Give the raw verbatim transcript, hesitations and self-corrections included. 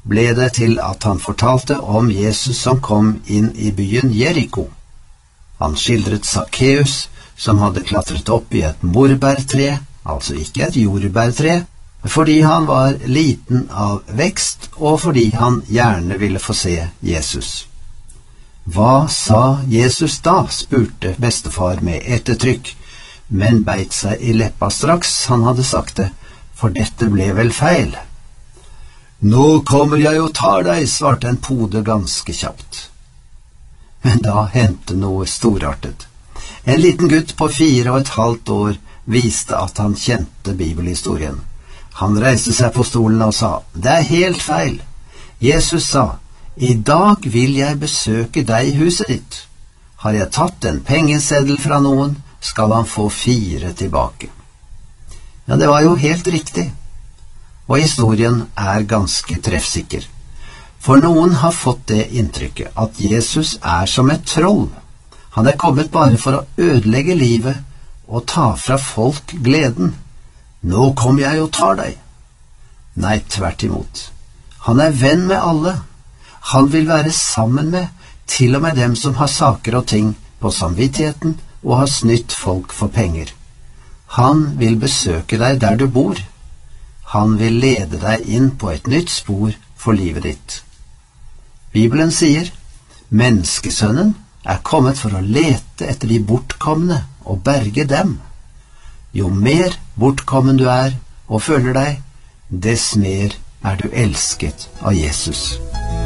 ble det til at han fortalte om Jesus som kom inn i byen Jericho. Han skildret Zacchaeus, som hadde klatret opp i et morbærtre, altså ikke et jordbærtre, fordi han var liten av vekst, og fordi han gjerne ville få se Jesus. Hva sa Jesus da, spurte bestefar med ettertrykk, men beit seg i leppa straks han hadde sagt det, for dette ble vel feil. Nå kommer jeg og tar deg, svarte en pode ganske kjapt. Men da hendte noe storartet. En liten gutt på fire og et halvt år viste at han kjente bibelhistorien. Han reiste seg på stolen og sa, det er helt feil. Jesus sa, i dag vil jeg besøke deg i huset ditt. Har jeg tatt en pengeseddel fra noen, skal han få fire tilbake. Ja, det var jo helt riktig. Og historien er ganske treffsikker. For noen har fått det inntrykket at Jesus er som et troll. Han er kommet bare for å ødelegge livet og ta fra folk gleden. Nå kommer jeg og tar deg. Nei, tvert imot. Han er venn med alle. Han vil være sammen med til og med dem som har saker og ting på samvittigheten og har snytt folk for penger. Han vil besøke deg der du bor. Han vil lede deg inn på et nytt spor for livet ditt. Bibelen sier, menneskesønnen er kommet for å lete etter de bortkomne og berge dem. Jo mer bortkommen du er og føler deg, dess mer er du elsket av Jesus.